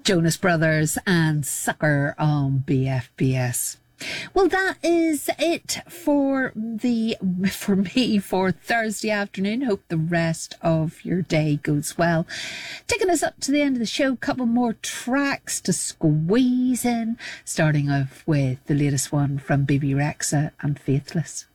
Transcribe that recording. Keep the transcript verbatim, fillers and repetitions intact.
Jonas Brothers and Sucker on B F B S. Well, that is it for the for me for Thursday afternoon. Hope the rest of your day goes well. Taking us up to the end of the show, couple more tracks to squeeze in, starting off with the latest one from Bebe Rexha and Faithless.